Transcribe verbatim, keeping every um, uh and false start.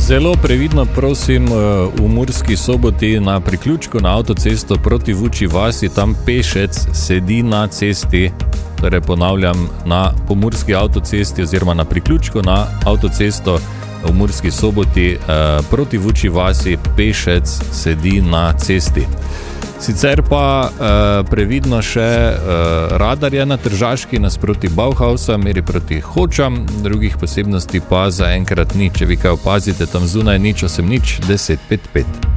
Zelo previdno prosim, v Murski Soboti na priključku na avtocesto proti Vučji vasi, tam pešec sedi na cesti, torej ponavljam, na pomurski avtocesti oziroma na priključku na avtocesto v Murski Soboti proti Vučji vasi, pešec sedi na cesti. Sicer pa previdno še radarje na Tržaški nasproti Bauhausa, meri proti Hočam, drugih posebnosti pa zaenkrat ni. Če vi kaj opazite tam zunaj, nič osem nič deset pet pet.